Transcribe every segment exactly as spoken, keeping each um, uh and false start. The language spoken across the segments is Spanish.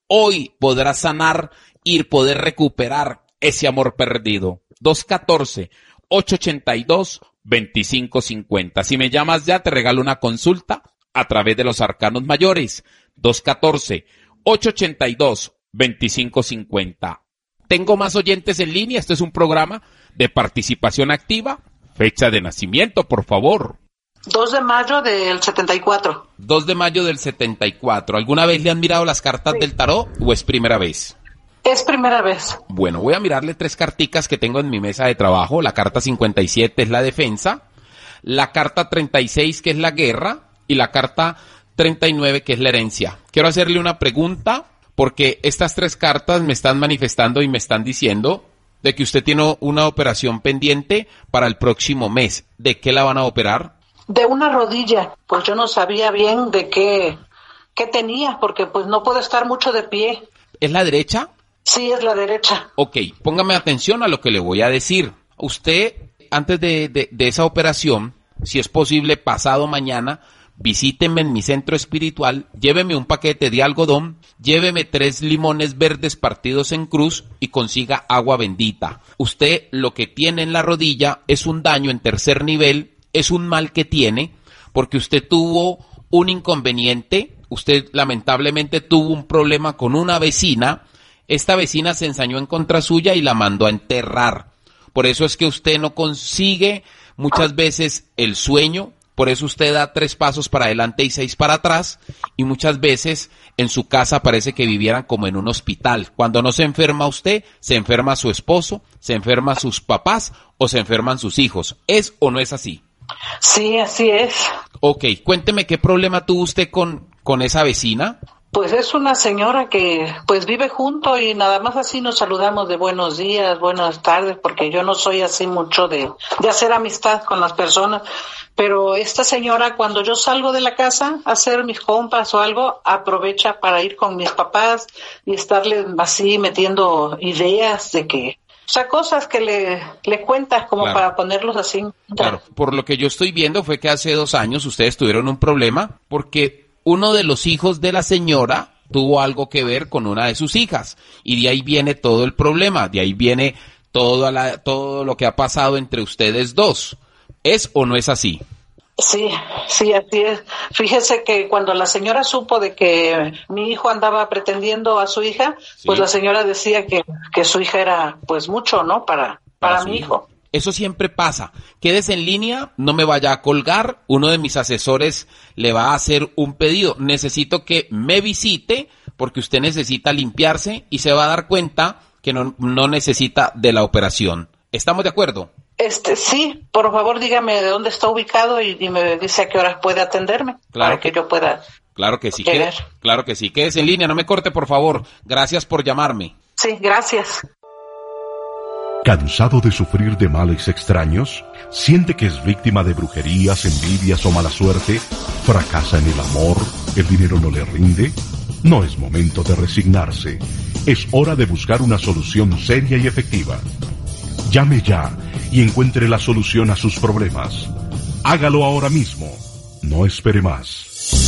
Hoy podrás sanar y poder recuperar ese amor perdido. dos uno cuatro, ocho ocho dos, dos cinco cinco cero. Si me llamas ya, te regalo una consulta a través de los arcanos mayores. dos uno cuatro, ocho ocho dos, dos cinco cinco cero. Tengo más oyentes en línea. Este es un programa de participación activa. Fecha de nacimiento, por favor. dos de mayo del setenta y cuatro. dos de mayo del setenta y cuatro. ¿Alguna vez le han mirado las cartas sí. del tarot o es primera vez? Es primera vez. Bueno, voy a mirarle tres carticas que tengo en mi mesa de trabajo. La carta cincuenta y siete es la defensa, la carta treinta y seis que es la guerra y la carta treinta y nueve que es la herencia. Quiero hacerle una pregunta porque estas tres cartas me están manifestando y me están diciendo de que usted tiene una operación pendiente para el próximo mes. ¿De qué la van a operar? De una rodilla. Pues yo no sabía bien de qué, qué tenía porque pues no puedo estar mucho de pie. ¿Es la derecha? Sí, es la derecha. Ok, póngame atención a lo que le voy a decir. Usted, antes de, de, de esa operación, si es posible, pasado mañana, visíteme en mi centro espiritual, lléveme un paquete de algodón, lléveme tres limones verdes partidos en cruz y consiga agua bendita. Usted lo que tiene en la rodilla es un daño en tercer nivel, es un mal que tiene, porque usted tuvo un inconveniente, usted lamentablemente tuvo un problema con una vecina. Esta vecina se ensañó en contra suya y la mandó a enterrar. Por eso es que usted no consigue muchas veces el sueño, por eso usted da tres pasos para adelante y seis para atrás, y muchas veces en su casa parece que vivieran como en un hospital. Cuando no se enferma usted, se enferma su esposo, se enferma sus papás o se enferman sus hijos. ¿Es o no es así? Sí, así es. Ok, cuénteme qué problema tuvo usted con, con esa vecina. Pues es una señora que pues vive junto y nada más así nos saludamos de buenos días, buenas tardes, porque yo no soy así mucho de, de hacer amistad con las personas, pero esta señora cuando yo salgo de la casa a hacer mis compras o algo, aprovecha para ir con mis papás y estarle así metiendo ideas de que, o sea, cosas que le, le cuentas como claro. para ponerlos así. Claro, por lo que yo estoy viendo fue que hace dos años ustedes tuvieron un problema porque uno de los hijos de la señora tuvo algo que ver con una de sus hijas y de ahí viene todo el problema, de ahí viene todo, la, todo lo que ha pasado entre ustedes dos. ¿Es o no es así? Sí, sí, así es. Fíjese que cuando la señora supo de que mi hijo andaba pretendiendo a su hija, sí. pues la señora decía que, que su hija era pues mucho, ¿no? Para, para, para mi hijo. Eso siempre pasa. Quédese en línea, no me vaya a colgar. Uno de mis asesores le va a hacer un pedido. Necesito que me visite porque usted necesita limpiarse y se va a dar cuenta que no, no necesita de la operación. ¿Estamos de acuerdo? Este, sí, por favor dígame de dónde está ubicado y, y me dice a qué horas puede atenderme claro para que, que yo pueda Claro que sí, quede, claro que sí. Quédese en línea, no me corte, por favor. Gracias por llamarme. Sí, gracias. ¿Cansado de sufrir de males extraños? ¿Siente que es víctima de brujerías, envidias o mala suerte? ¿Fracasa en el amor? ¿El dinero no le rinde? No es momento de resignarse. Es hora de buscar una solución seria y efectiva. Llame ya y encuentre la solución a sus problemas. Hágalo ahora mismo. No espere más.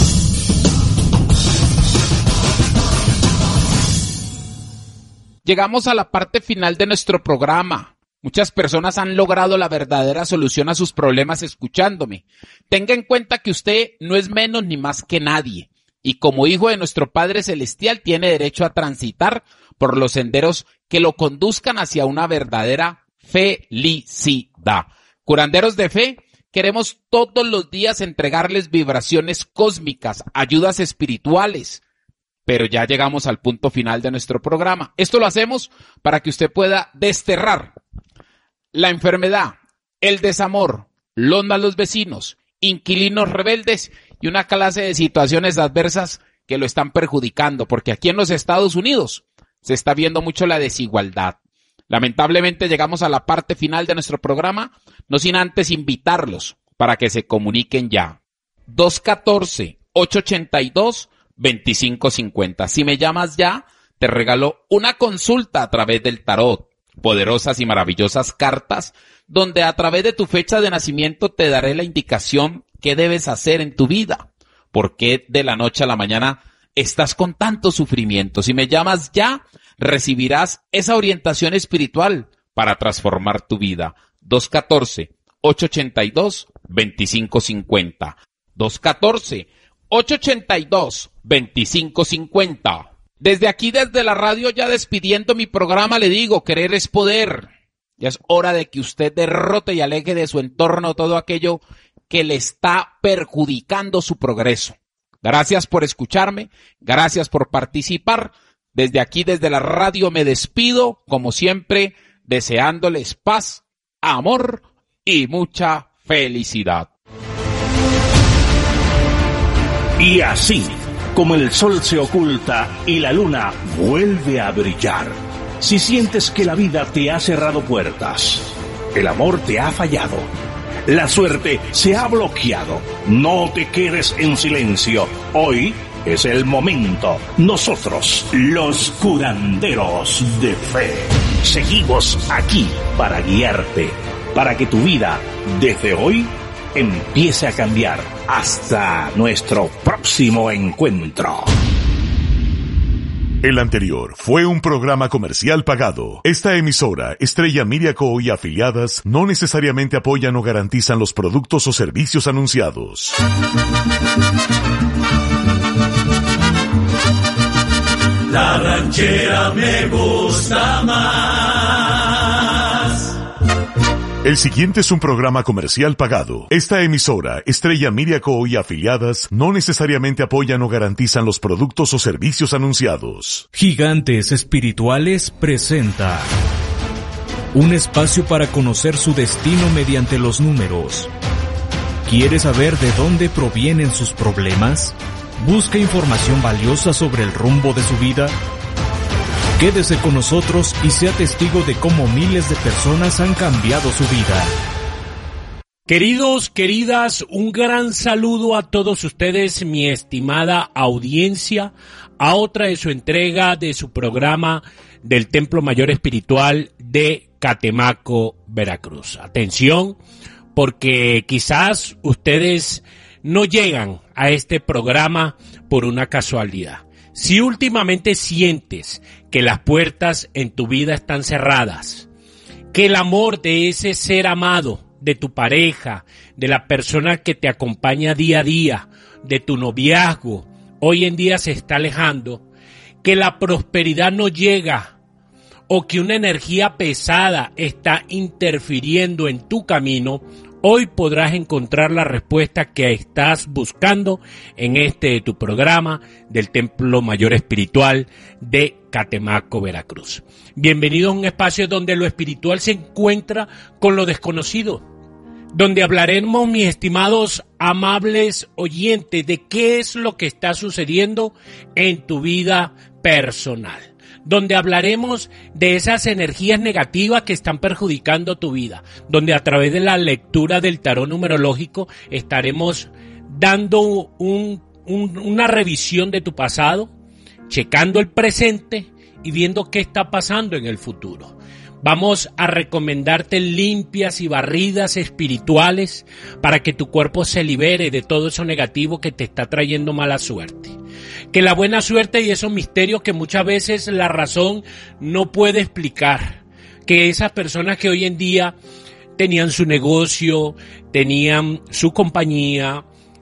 Llegamos a la parte final de nuestro programa. Muchas personas han logrado la verdadera solución a sus problemas escuchándome. Tenga en cuenta que usted no es menos ni más que nadie. Y como hijo de nuestro Padre Celestial tiene derecho a transitar por los senderos que lo conduzcan hacia una verdadera felicidad. Curanderos de fe, queremos todos los días entregarles vibraciones cósmicas, ayudas espirituales. Pero ya llegamos al punto final de nuestro programa. Esto lo hacemos para que usted pueda desterrar la enfermedad, el desamor, los malos vecinos, inquilinos rebeldes y una clase de situaciones adversas que lo están perjudicando, porque aquí en los Estados Unidos se está viendo mucho la desigualdad. Lamentablemente llegamos a la parte final de nuestro programa, no sin antes invitarlos para que se comuniquen ya. dos uno cuatro, ocho ocho dos, dos cinco cinco cero. Si me llamas ya, te regalo una consulta a través del tarot, poderosas y maravillosas cartas, donde a través de tu fecha de nacimiento te daré la indicación qué debes hacer en tu vida, por qué de la noche a la mañana estás con tanto sufrimiento. Si me llamas ya, recibirás esa orientación espiritual para transformar tu vida. dos uno cuatro, ocho ocho dos, dos cinco cinco cero. dos uno cuatro, ocho ocho dos, dos cinco cinco cero. Desde aquí, desde la radio, ya despidiendo mi programa, le digo, querer es poder. Ya es hora de que usted derrote y aleje de su entorno todo aquello que le está perjudicando su progreso. Gracias por escucharme, gracias por participar. Desde aquí, desde la radio, me despido, como siempre, deseándoles paz, amor y mucha felicidad. Y así, como el sol se oculta y la luna vuelve a brillar, si sientes que la vida te ha cerrado puertas, el amor te ha fallado, la suerte se ha bloqueado, no te quedes en silencio. Hoy es el momento. Nosotros, los curanderos de fe, seguimos aquí para guiarte, para que tu vida, desde hoy, empiece a cambiar. Hasta nuestro próximo encuentro. El anterior fue un programa comercial pagado. Esta emisora, Estrella Media Co. y afiliadas, no necesariamente apoyan o garantizan los productos o servicios anunciados. La ranchera me gusta más. El siguiente es un programa comercial pagado. Esta emisora, Estrella Media Co. y afiliadas, no necesariamente apoyan o garantizan los productos o servicios anunciados. Gigantes Espirituales presenta un espacio para conocer su destino mediante los números. ¿Quiere saber de dónde provienen sus problemas? ¿Busca información valiosa sobre el rumbo de su vida? Quédese con nosotros y sea testigo de cómo miles de personas han cambiado su vida. Queridos, queridas, un gran saludo a todos ustedes, mi estimada audiencia, a otra de su entrega de su programa del Templo Mayor Espiritual de Catemaco, Veracruz. Atención, porque quizás ustedes no llegan a este programa por una casualidad. Si últimamente sientes que las puertas en tu vida están cerradas, que el amor de ese ser amado, de tu pareja, de la persona que te acompaña día a día, de tu noviazgo, hoy en día se está alejando, que la prosperidad no llega o que una energía pesada está interfiriendo en tu camino, hoy podrás encontrar la respuesta que estás buscando en este tu programa del Templo Mayor Espiritual de Catemaco, Veracruz. Bienvenidos a un espacio donde lo espiritual se encuentra con lo desconocido, donde hablaremos, mis estimados amables oyentes, de qué es lo que está sucediendo en tu vida personal, donde hablaremos de esas energías negativas que están perjudicando tu vida, donde a través de la lectura del tarot numerológico estaremos dando un, un, una revisión de tu pasado, checando el presente y viendo qué está pasando en el futuro. Vamos a recomendarte limpias y barridas espirituales para que tu cuerpo se libere de todo eso negativo que te está trayendo mala suerte. Que la buena suerte y esos misterios que muchas veces la razón no puede explicar. Que esas personas que hoy en día tenían su negocio, tenían su compañía,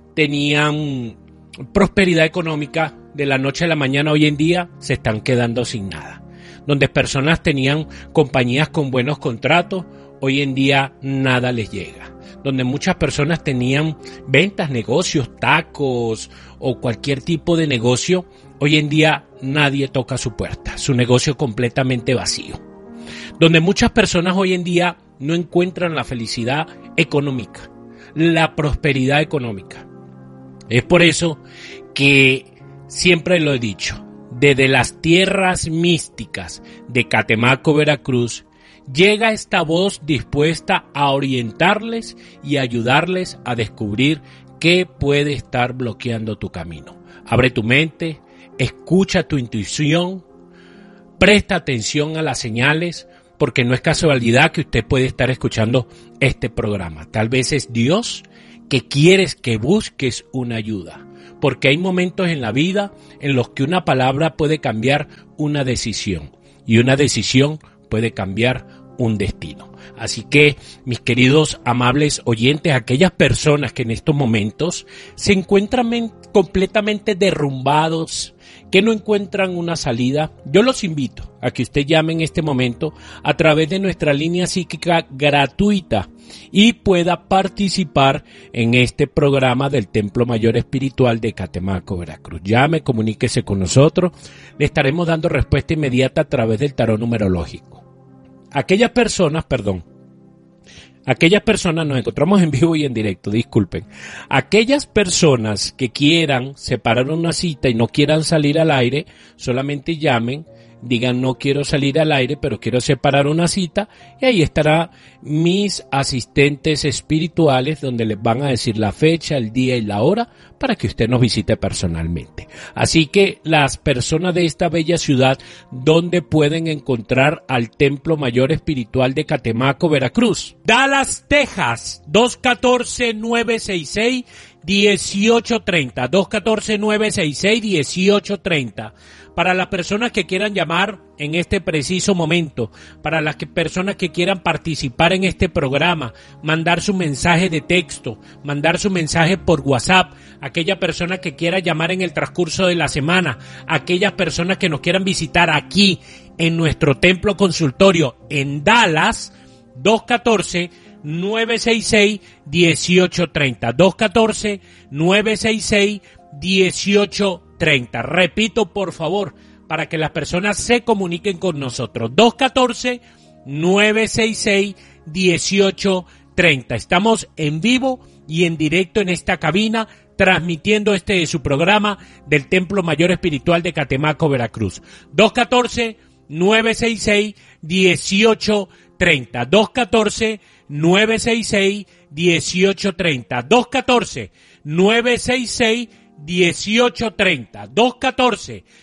tenían prosperidad económica, de la noche a la mañana hoy en día se están quedando sin nada. Donde personas tenían compañías con buenos contratos, hoy en día nada les llega. Donde muchas personas tenían ventas, negocios, tacos o cualquier tipo de negocio, hoy en día nadie toca su puerta, su negocio completamente vacío. Donde muchas personas hoy en día no encuentran la felicidad económica, la prosperidad económica. Es por eso que siempre lo he dicho, desde las tierras místicas de Catemaco, Veracruz, llega esta voz dispuesta a orientarles y ayudarles a descubrir qué puede estar bloqueando tu camino. Abre tu mente, escucha tu intuición, presta atención a las señales, porque no es casualidad que usted puede estar escuchando este programa. Tal vez es Dios que quieres que busques una ayuda. porque hay momentos en la vida en los que una palabra puede cambiar una decisión y una decisión puede cambiar un destino. Así que, mis queridos amables oyentes, aquellas personas que en estos momentos se encuentran men- completamente derrumbados, que no encuentran una salida, yo los invito a que usted llame en este momento a través de nuestra línea psíquica gratuita y pueda participar en este programa del Templo Mayor Espiritual de Catemaco, Veracruz. Llame, comuníquese con nosotros, le estaremos dando respuesta inmediata a través del tarot numerológico. Aquellas personas, perdón, aquellas personas, nos encontramos en vivo y en directo, disculpen, aquellas personas que quieran separar una cita y no quieran salir al aire, solamente llamen, digan no quiero salir al aire, pero quiero separar una cita, y ahí estará mis asistentes espirituales donde les van a decir la fecha, el día y la hora para que usted nos visite personalmente. Así que las personas de esta bella ciudad, ¿dónde pueden encontrar al Templo Mayor Espiritual de Catemaco, Veracruz? Dallas, Texas, dos uno cuatro, nueve seis seis, uno ocho tres cero, dos uno cuatro, nueve seis seis, uno ocho tres cero. Para las personas que quieran llamar en este preciso momento, para las que, personas que quieran participar en este programa, mandar su mensaje de texto, mandar su mensaje por WhatsApp, aquella persona que quiera llamar en el transcurso de la semana, aquellas personas que nos quieran visitar aquí en nuestro templo consultorio en Dallas, dos uno cuatro, nueve seis seis, uno ocho tres cero, dos uno cuatro, nueve seis seis, uno ocho tres cero. Repito, por favor, para que las personas se comuniquen con nosotros. dos uno cuatro, nueve seis seis, uno ocho tres cero. Estamos en vivo y en directo en esta cabina, transmitiendo este de su programa del Templo Mayor Espiritual de Catemaco, Veracruz. dos uno cuatro, nueve seis seis, uno ocho tres cero. dos uno cuatro, nueve seis seis, uno ocho tres cero. dos uno cuatro, nueve seis seis, uno ocho tres cero. dos uno cuatro,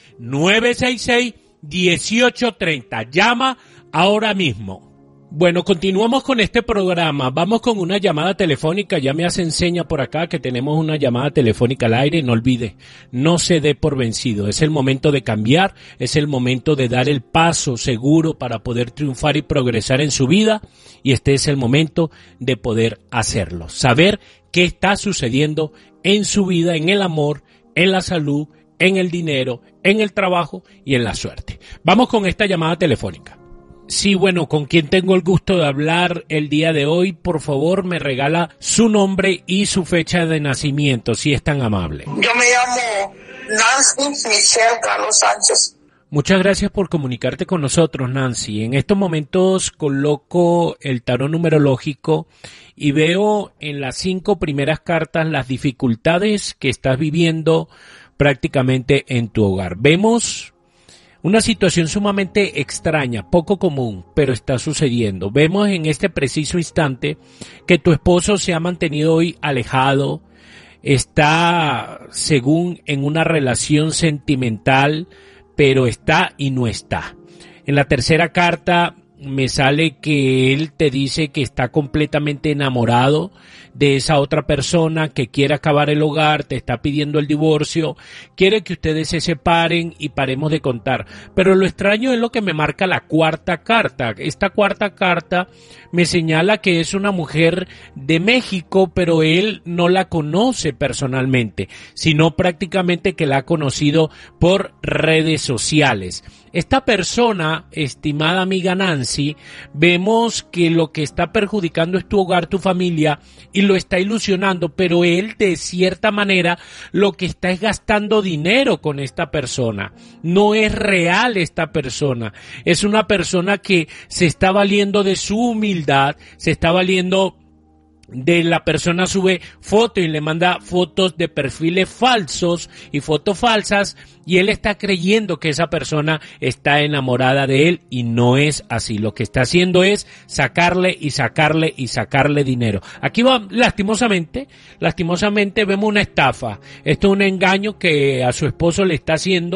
nueve seis seis, uno ocho tres cero. Llama ahora mismo. Bueno, continuamos con este programa. Vamos con una llamada telefónica. Ya me hace seña por acá que tenemos una llamada telefónica al aire. No olvide, no se dé por vencido. Es el momento de cambiar, es el momento de dar el paso seguro para poder triunfar y progresar en su vida. Y este es el momento de poder hacerlo. Saber qué está sucediendo en su vida, en el amor, en la salud, en el dinero, en el trabajo y en la suerte. Vamos con esta llamada telefónica. Sí, bueno, ¿con quién tengo el gusto de hablar el día de hoy? Por favor, me regala su nombre y su fecha de nacimiento, si es tan amable. Yo me llamo Nancy Michelle Carlos Sánchez. Muchas gracias por comunicarte con nosotros, Nancy. En estos momentos coloco el tarot numerológico y veo en las cinco primeras cartas las dificultades que estás viviendo prácticamente en tu hogar. Vemos una situación sumamente extraña, poco común, pero está sucediendo. Vemos en este preciso instante que tu esposo se ha mantenido hoy alejado, está, según, en una relación sentimental, pero está y no está. En la tercera carta me sale que él te dice que está completamente enamorado de esa otra persona, que quiere acabar el hogar, te está pidiendo el divorcio, quiere que ustedes se separen y paremos de contar. Pero lo extraño es lo que me marca la cuarta carta. Esta cuarta carta me señala que es una mujer de México, pero él no la conoce personalmente, sino prácticamente que la ha conocido por redes sociales. Esta persona, estimada amiga Nancy, vemos que lo que está perjudicando es tu hogar, tu familia, y lo está ilusionando, pero él de cierta manera lo que está es gastando dinero con esta persona. No es real esta persona, es una persona que se está valiendo de su humildad, se está valiendo de la persona, sube fotos y le manda fotos de perfiles falsos y fotos falsas, y él está creyendo que esa persona está enamorada de él, y no es así. Lo que está haciendo es sacarle y sacarle y sacarle dinero. Aquí va, lastimosamente, lastimosamente vemos una estafa. Esto es un engaño que a su esposo le está haciendo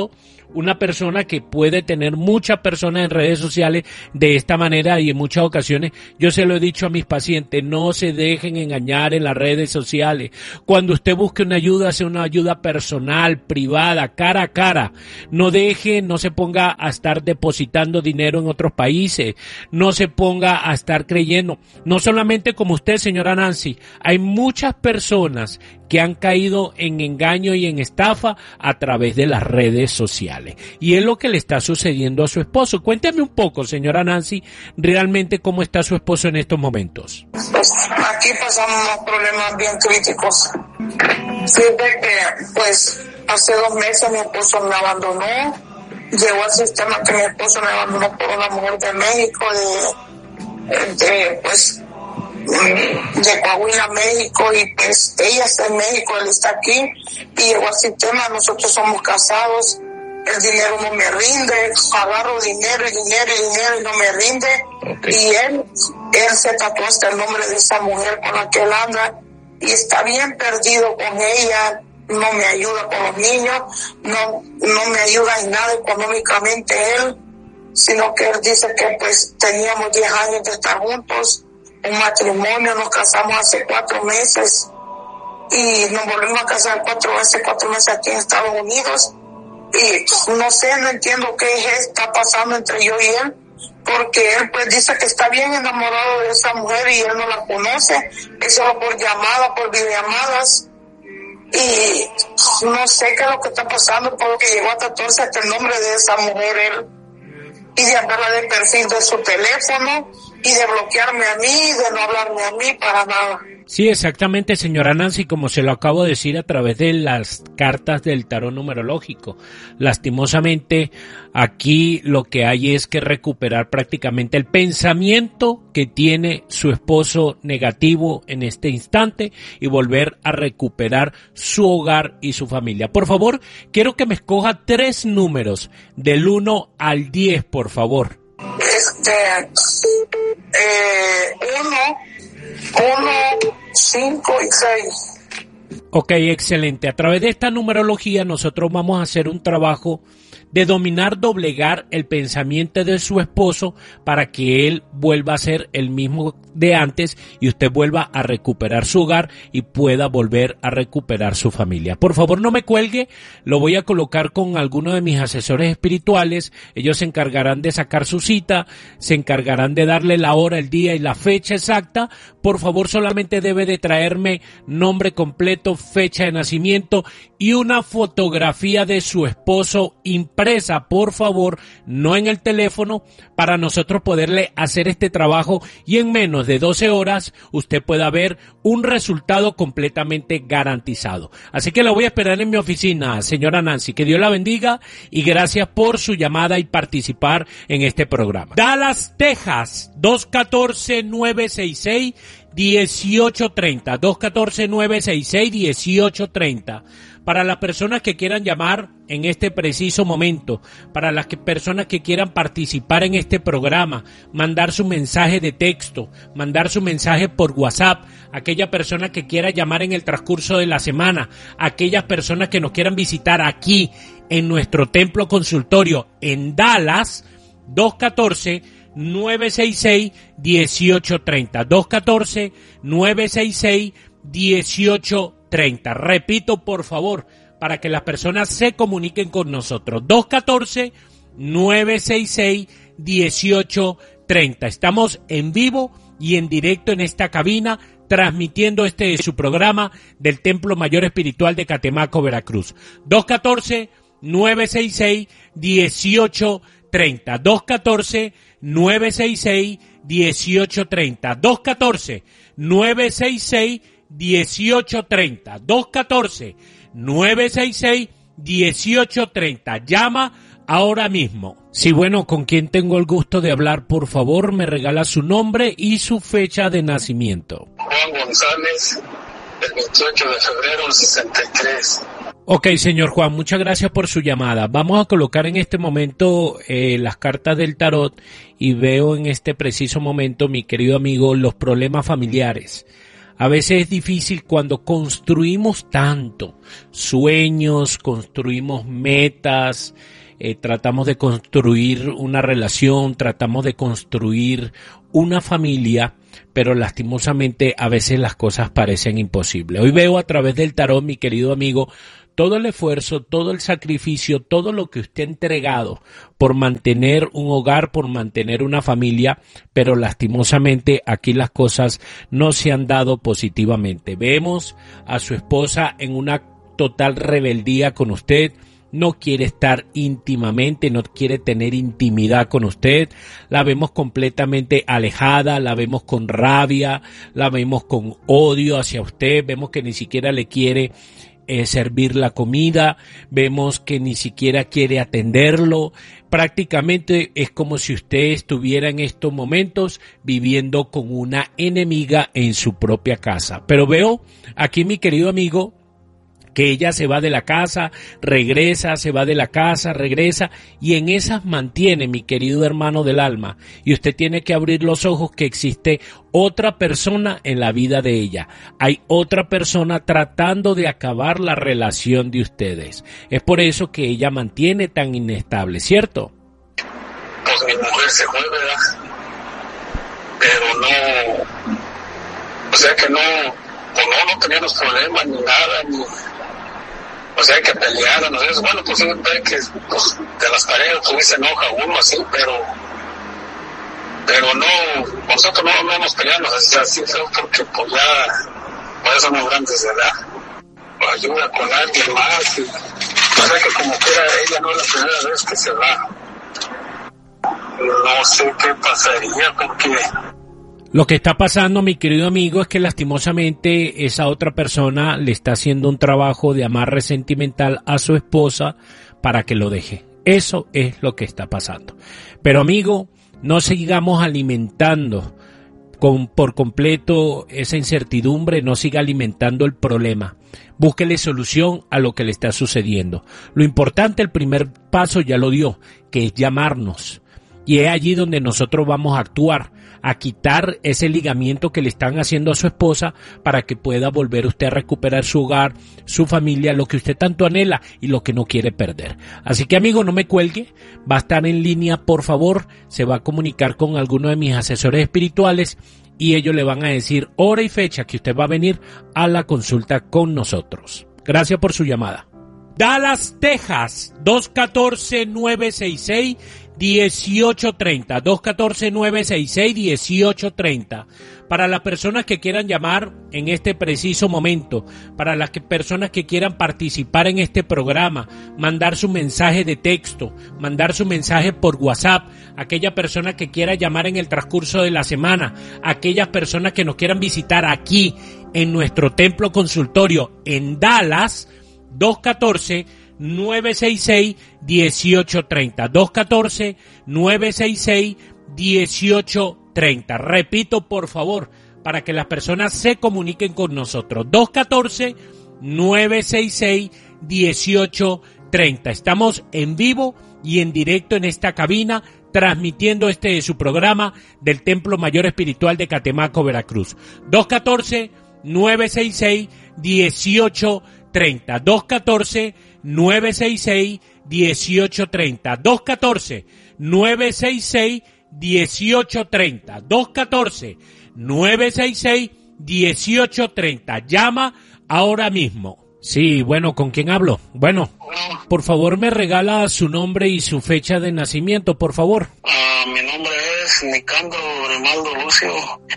una persona que puede tener muchas personas en redes sociales de esta manera, y en muchas ocasiones yo se lo he dicho a mis pacientes, no se dejen engañar en las redes sociales. Cuando usted busque una ayuda, sea una ayuda personal, privada, cara a cara. No deje, no se ponga a estar depositando dinero en otros países, no se ponga a estar creyendo, no solamente como usted, señora Nancy, hay muchas personas que han caído en engaño y en estafa a través de las redes sociales. Y es lo que le está sucediendo a su esposo. Cuénteme un poco, señora Nancy, realmente cómo está su esposo en estos momentos. Pues aquí pasamos unos problemas bien críticos. Siempre que, pues, hace dos meses mi esposo me abandonó. Llegó al sistema que mi esposo me abandonó por una mujer de México, de, de pues, de Coahuila, México, y pues ella está en México, él está aquí, y llegó al sistema, nosotros somos casados, el dinero no me rinde, agarro dinero y dinero y dinero y no me rinde, okay. Y él, él se tatuó hasta el nombre de esa mujer con la que él anda, y está bien perdido con ella, no me ayuda con los niños, no, no me ayuda en nada económicamente él, sino que él dice que pues teníamos diez años de estar juntos, un matrimonio, nos casamos hace cuatro meses y nos volvimos a casar cuatro veces, cuatro meses aquí en Estados Unidos, y no sé, no entiendo qué está pasando entre yo y él, porque él pues dice que está bien enamorado de esa mujer y él no la conoce, es solo por llamada, por videollamadas, y no sé qué es lo que está pasando, porque llegó a tatuarse hasta el nombre de esa mujer él, y de hablarla del perfil de su teléfono, y de bloquearme a mí, de no hablarme a mí para nada. Sí, exactamente, señora Nancy, como se lo acabo de decir a través de las cartas del tarot numerológico. Lastimosamente, aquí lo que hay es que recuperar prácticamente el pensamiento que tiene su esposo negativo en este instante y volver a recuperar su hogar y su familia. Por favor, quiero que me escoja tres números del uno al diez, por favor. Este, eh, uno, uno, cinco y seis. Ok, excelente. A través de esta numerología nosotros vamos a hacer un trabajo de dominar, doblegar el pensamiento de su esposo para que él vuelva a ser el mismo de antes y usted vuelva a recuperar su hogar y pueda volver a recuperar su familia. Por favor, no me cuelgue, lo voy a colocar con alguno de mis asesores espirituales. Ellos se encargarán de sacar su cita, se encargarán de darle la hora, el día y la fecha exacta. Por favor, solamente debe de traerme nombre completo, fecha de nacimiento y una fotografía de su esposo impresa, por favor, no en el teléfono, para nosotros poderle hacer este trabajo y en menos de doce horas usted pueda ver un resultado completamente garantizado. Así que la voy a esperar en mi oficina, señora Nancy. Que Dios la bendiga y gracias por su llamada y participar en este programa. Dallas, Texas, dos uno cuatro, nueve seis seis, uno ocho tres cero, dos uno cuatro, nueve seis seis, uno ocho tres cero. Para las personas que quieran llamar en este preciso momento, para las que, personas que quieran participar en este programa, mandar su mensaje de texto, mandar su mensaje por WhatsApp, aquella persona que quiera llamar en el transcurso de la semana, aquellas personas que nos quieran visitar aquí en nuestro templo consultorio en Dallas, dos uno cuatro, nueve seis seis, uno ocho tres cero, dos uno cuatro, nueve seis seis, uno ocho tres cero. Repito, por favor, para que las personas se comuniquen con nosotros. dos uno cuatro, nueve seis seis, uno ocho tres cero. Estamos en vivo y en directo en esta cabina, transmitiendo este su programa del Templo Mayor Espiritual de Catemaco, Veracruz. dos uno cuatro, nueve seis seis, uno ocho tres cero. dos uno cuatro, nueve seis seis, uno ocho tres cero. dos uno cuatro, nueve seis seis, uno ocho tres cero. dos uno cuatro, nueve seis seis, uno ocho tres cero. Llama ahora mismo. Sí, bueno, ¿con quién tengo el gusto de hablar? Por favor, me regala su nombre y su fecha de nacimiento. Juan González, el veintiocho de febrero del sesenta y tres. Ok, señor Juan, muchas gracias por su llamada. Vamos a colocar en este momento eh, las cartas del tarot y veo en este preciso momento, mi querido amigo, los problemas familiares. A veces es difícil cuando construimos tanto, sueños, construimos metas, eh, tratamos de construir una relación, tratamos de construir una familia, pero lastimosamente a veces las cosas parecen imposibles. Hoy veo a través del tarot, mi querido amigo, todo el esfuerzo, todo el sacrificio, todo lo que usted ha entregado por mantener un hogar, por mantener una familia, pero lastimosamente aquí las cosas no se han dado positivamente. Vemos a su esposa en una total rebeldía con usted, no quiere estar íntimamente, no quiere tener intimidad con usted, la vemos completamente alejada, la vemos con rabia, la vemos con odio hacia usted, vemos que ni siquiera le quiere Eh, servir la comida, vemos que ni siquiera quiere atenderlo, prácticamente es como si usted estuviera en estos momentos viviendo con una enemiga en su propia casa. Pero veo aquí, mi querido amigo, que ella se va de la casa, regresa, se va de la casa, regresa, y en esas mantiene, mi querido hermano del alma. Y usted tiene que abrir los ojos que existe otra persona en la vida de ella. Hay otra persona tratando de acabar la relación de ustedes. Es por eso que ella mantiene tan inestable, ¿cierto? Pues mi mujer se fue, ¿verdad? Pero no, o sea que no, pues no, no teníamos problemas ni nada, ni... O sea, que pelearan, no sé, bueno, pues ve que pues, de las parejas pues se enoja uno así, pero pero no, nosotros no, no nos peleamos así, así feo, porque pues ya, pues somos grandes de edad, ayuda con alguien más, y, o sea que como que era ella no es la primera vez que se va, no sé qué pasaría, porque... Lo que está pasando, mi querido amigo, es que lastimosamente esa otra persona le está haciendo un trabajo de amarre sentimental a su esposa para que lo deje. Eso es lo que está pasando. Pero amigo, no sigamos alimentando con, por completo esa incertidumbre, no siga alimentando el problema. Búsquele solución a lo que le está sucediendo. Lo importante, el primer paso ya lo dio, que es llamarnos. Y es allí donde nosotros vamos a actuar, a quitar ese ligamiento que le están haciendo a su esposa para que pueda volver usted a recuperar su hogar, su familia, lo que usted tanto anhela y lo que no quiere perder. Así que amigo, no me cuelgue, va a estar en línea, por favor, se va a comunicar con alguno de mis asesores espirituales y ellos le van a decir hora y fecha que usted va a venir a la consulta con nosotros. Gracias por su llamada. Dallas, Texas, dos uno cuatro, nueve seis seis, uno ocho tres cero, dos uno cuatro, nueve seis seis, uno ocho tres cero. Para las personas que quieran llamar en este preciso momento, para las que, personas que quieran participar en este programa, mandar su mensaje de texto, mandar su mensaje por WhatsApp, aquella persona que quiera llamar en el transcurso de la semana, aquellas personas que nos quieran visitar aquí en nuestro templo consultorio en Dallas, dos uno cuatro, nueve seis seis, uno ocho tres cero, dos uno cuatro, nueve seis seis, uno ocho tres cero. Repito, por favor, para que las personas se comuniquen con nosotros. dos uno cuatro, nueve seis seis, uno ocho tres cero. Estamos en vivo y en directo en esta cabina, transmitiendo este de su programa del Templo Mayor Espiritual de Catemaco, Veracruz. dos uno cuatro, nueve seis seis, uno ocho tres cero. dos uno cuatro, nueve seis seis, uno ocho tres cero. dos uno cuatro, nueve seis seis, uno ocho tres cero. dos uno cuatro, nueve seis seis, uno ocho tres cero. Llama ahora mismo. Sí, bueno, ¿con quién hablo? Bueno, por favor me regala su nombre y su fecha de nacimiento, por favor. Uh, mi nombre es Nicandro Grimaldo Lucio,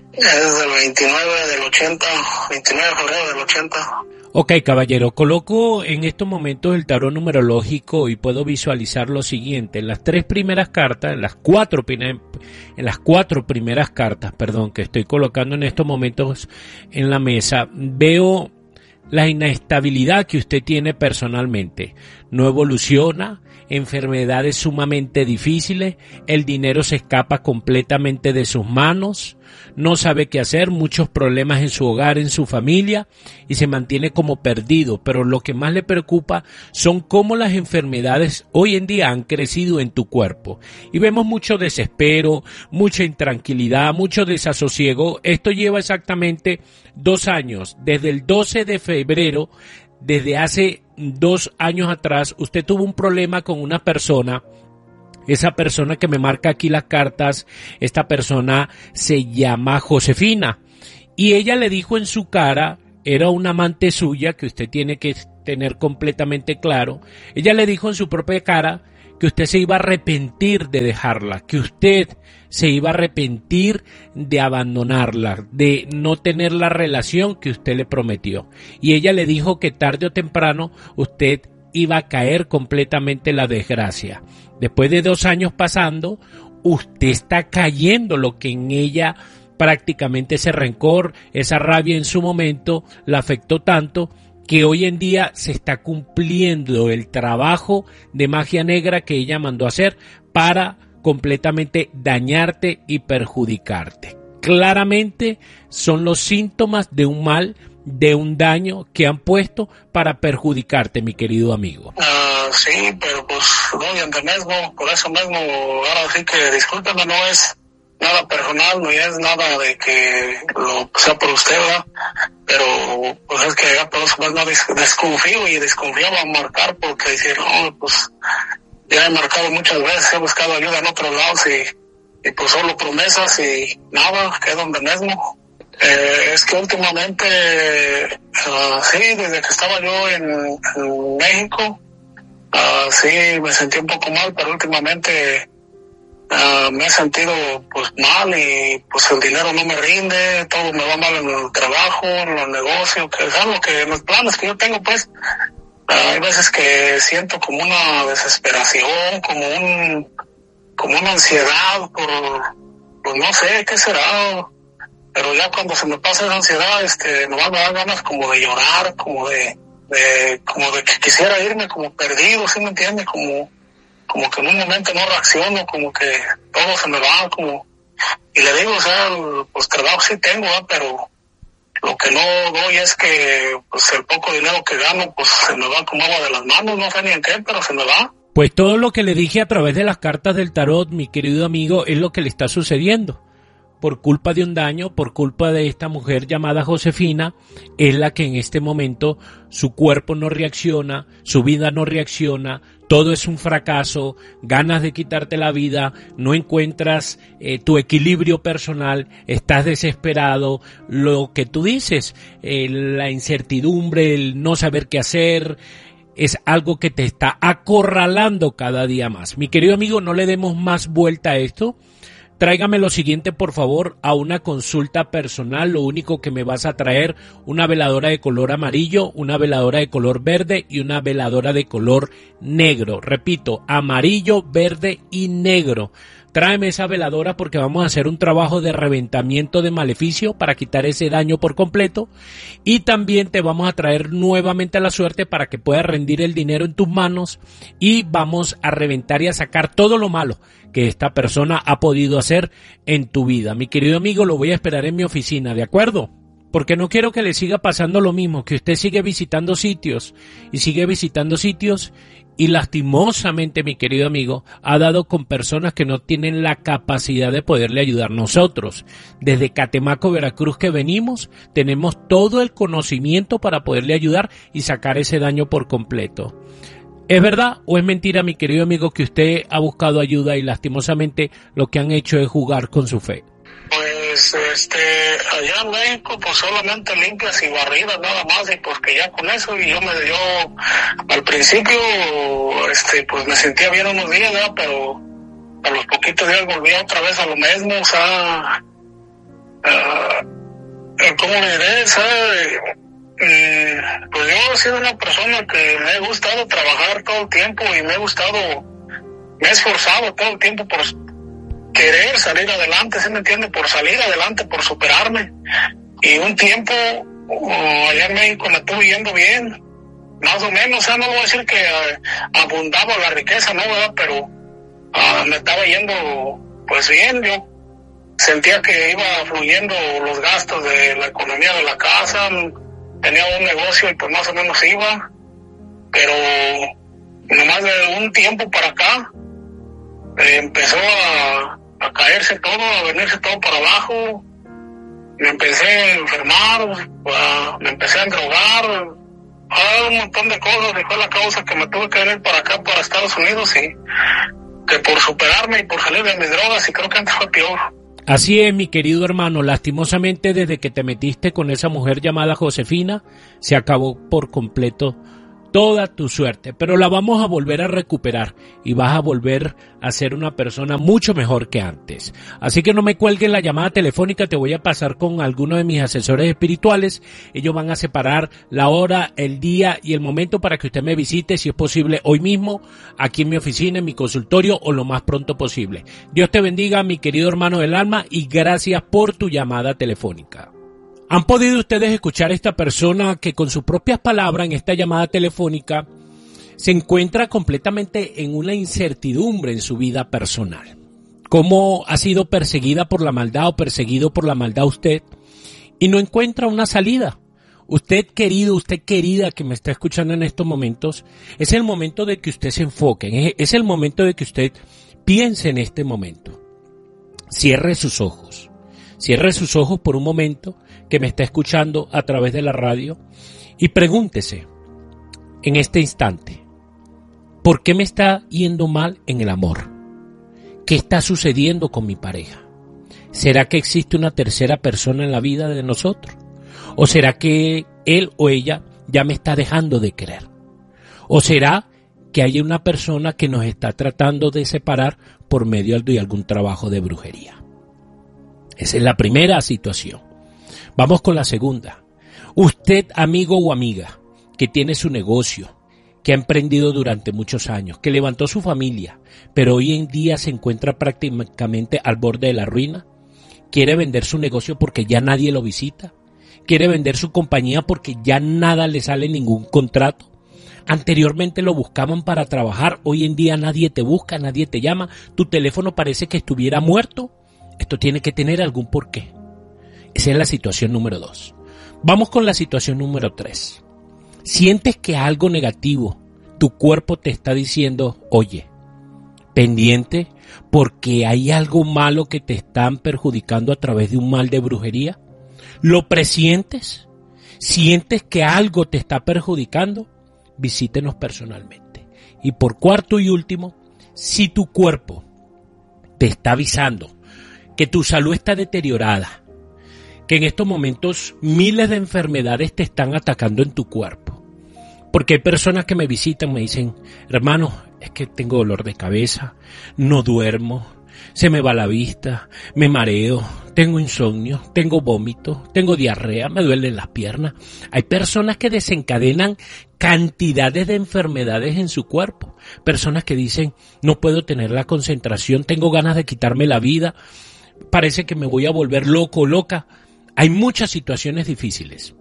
es del veintinueve del ochenta, veintinueve de febrero del ochenta. Ok, caballero, coloco en estos momentos el tarot numerológico y puedo visualizar lo siguiente. En las tres primeras cartas, en las cuatro, en las cuatro primeras cartas, perdón, que estoy colocando en estos momentos en la mesa, veo la inestabilidad que usted tiene personalmente. No evoluciona, enfermedades sumamente difíciles, el dinero se escapa completamente de sus manos, no sabe qué hacer, muchos problemas en su hogar, en su familia, y se mantiene como perdido. Pero lo que más le preocupa son cómo las enfermedades hoy en día han crecido en tu cuerpo. Y vemos mucho desespero, mucha intranquilidad, mucho desasosiego. Esto lleva exactamente dos años, desde el doce de febrero, desde hace dos años atrás usted tuvo un problema con una persona. Esa persona que me marca aquí las cartas, esta persona se llama Josefina. Y ella le dijo en su cara, era una amante suya, que usted tiene que tener completamente claro. Ella le dijo en su propia cara que usted se iba a arrepentir de dejarla, que usted se iba a arrepentir de abandonarla, de no tener la relación que usted le prometió. Y ella le dijo que tarde o temprano usted iba a caer completamente en la desgracia. Después de dos años pasando, usted está cayendo lo que en ella prácticamente ese rencor, esa rabia en su momento la afectó tanto que hoy en día se está cumpliendo el trabajo de magia negra que ella mandó a hacer para completamente dañarte y perjudicarte. Claramente son los síntomas de un mal, de un daño que han puesto para perjudicarte, mi querido amigo. Uh, sí, pero pues no, y ante mismo, por eso mismo, ahora sí que discúlpeme, no es nada personal, no es nada de que lo sea por usted, ¿verdad? Pero pues es que ya por eso mismo desconfío y desconfiaba a marcar porque decir, no, pues ya he marcado muchas veces, he buscado ayuda en otros lados y, y pues solo promesas y nada, quedo donde mismo. Eh, es que últimamente, uh, sí, desde que estaba yo en, en México, uh, sí, me sentí un poco mal, pero últimamente uh, me he sentido pues mal y pues el dinero no me rinde, todo me va mal en el trabajo, en los negocios, que es algo que en los planes que yo tengo, pues, uh, hay veces que siento como una desesperación, como un, como una ansiedad por, pues no sé, ¿qué será? Pero ya cuando se me pasa esa ansiedad, este, nomás me dan ganas como de llorar, como de, de, como de que quisiera irme como perdido, ¿sí me entiendes? Como, como que en un momento no reacciono, como que todo se me va, como, y le digo, o sea, pues trabajo sí tengo, ¿eh? Pero lo que no doy es que, pues el poco dinero que gano, pues se me va como agua de las manos, no sé ni en qué, pero se me va. Pues todo lo que le dije a través de las cartas del tarot, mi querido amigo, es lo que le está sucediendo. Por culpa de un daño, por culpa de esta mujer llamada Josefina, es la que en este momento su cuerpo no reacciona, su vida no reacciona, todo es un fracaso, ganas de quitarte la vida, no encuentras eh, tu equilibrio personal, estás desesperado, lo que tú dices, eh, la incertidumbre, el no saber qué hacer, es algo que te está acorralando cada día más. Mi querido amigo, no le demos más vuelta a esto. Tráigame lo siguiente, por favor, a una consulta personal. Lo único que me vas a traer, una veladora de color amarillo, una veladora de color verde y una veladora de color negro. Repito, amarillo, verde y negro. Tráeme esa veladora porque vamos a hacer un trabajo de reventamiento de maleficio para quitar ese daño por completo. Y también te vamos a traer nuevamente a la suerte para que puedas rendir el dinero en tus manos. Y vamos a reventar y a sacar todo lo malo que esta persona ha podido hacer en tu vida. Mi querido amigo, lo voy a esperar en mi oficina, ¿de acuerdo? Porque no quiero que le siga pasando lo mismo, que usted sigue visitando sitios y sigue visitando sitios y lastimosamente, mi querido amigo, ha dado con personas que no tienen la capacidad de poderle ayudar. Nosotros, desde Catemaco, Veracruz que venimos, tenemos todo el conocimiento para poderle ayudar y sacar ese daño por completo. ¿Es verdad o es mentira, mi querido amigo, que usted ha buscado ayuda y lastimosamente lo que han hecho es jugar con su fe? Pues, este, allá en México, pues solamente limpias y barridas nada más, y pues que ya con eso, y yo me yo, al principio, este, pues me sentía bien unos días, ¿verdad? Pero a los poquitos días volví otra vez a lo mismo, o sea, uh, ¿cómo le diré? ¿Sabe? Mm, pues yo he sido una persona que me ha gustado trabajar todo el tiempo y me ha gustado, me he esforzado todo el tiempo por querer salir adelante, ¿sí me entiende? Por salir adelante, por superarme. Y un tiempo uh, allá en México me estuve yendo bien, más o menos, o sea, no voy a decir que uh, abundaba la riqueza, ¿no? ¿verdad? Pero uh, me estaba yendo pues bien, yo sentía que iba fluyendo los gastos de la economía de la casa, tenía un negocio y pues más o menos iba, pero nomás de un tiempo para acá eh, empezó a, a caerse todo, a venirse todo para abajo, me empecé a enfermar, a, me empecé a drogar, Ah, un montón de cosas, y fue la causa que me tuve que venir para acá, para Estados Unidos, y que por superarme y por salir de mis drogas, y creo que antes fue peor. Así es, mi querido hermano, lastimosamente desde que te metiste con esa mujer llamada Josefina, se acabó por completo toda tu suerte, pero la vamos a volver a recuperar y vas a volver a ser una persona mucho mejor que antes. Así que no me cuelgues la llamada telefónica, te voy a pasar con algunos de mis asesores espirituales. Ellos van a separar la hora, el día y el momento para que usted me visite, si es posible hoy mismo, aquí en mi oficina, en mi consultorio o lo más pronto posible. Dios te bendiga, mi querido hermano del alma, y gracias por tu llamada telefónica. ¿Han podido ustedes escuchar a esta persona que con sus propias palabras en esta llamada telefónica se encuentra completamente en una incertidumbre en su vida personal? ¿Cómo ha sido perseguida por la maldad o perseguido por la maldad usted y no encuentra una salida? Usted querido, usted querida que me está escuchando en estos momentos, es el momento de que usted se enfoque, es el momento de que usted piense en este momento. Cierre sus ojos, cierre sus ojos por un momento que me está escuchando a través de la radio y pregúntese en este instante, ¿por qué me está yendo mal en el amor? ¿Qué está sucediendo con mi pareja? ¿Será que existe una tercera persona en la vida de nosotros? ¿O será que él o ella ya me está dejando de querer? ¿O será que hay una persona que nos está tratando de separar por medio de algún trabajo de brujería? Esa es la primera situación. Vamos con la segunda. Usted, amigo o amiga, que tiene su negocio, que ha emprendido durante muchos años, que levantó su familia, pero hoy en día se encuentra prácticamente al borde de la ruina, quiere vender su negocio porque ya nadie lo visita, quiere vender su compañía porque ya nada le sale ningún contrato. Anteriormente lo buscaban para trabajar, hoy en día nadie te busca, nadie te llama, tu teléfono parece que estuviera muerto. Esto tiene que tener algún porqué. Esa es la situación número dos. Vamos con la situación número tres. Sientes que algo negativo, tu cuerpo te está diciendo, oye, pendiente porque hay algo malo que te están perjudicando a través de un mal de brujería. ¿Lo presientes? ¿Sientes que algo te está perjudicando? Visítenos personalmente. Y por cuarto y último, si tu cuerpo te está avisando que tu salud está deteriorada, que en estos momentos miles de enfermedades te están atacando en tu cuerpo. Porque hay personas que me visitan, me dicen, hermano, es que tengo dolor de cabeza, no duermo, se me va la vista, me mareo, tengo insomnio, tengo vómito, tengo diarrea, me duelen las piernas. Hay personas que desencadenan cantidades de enfermedades en su cuerpo. Personas que dicen, no puedo tener la concentración, tengo ganas de quitarme la vida, parece que me voy a volver loco o loca. Hay muchas situaciones difíciles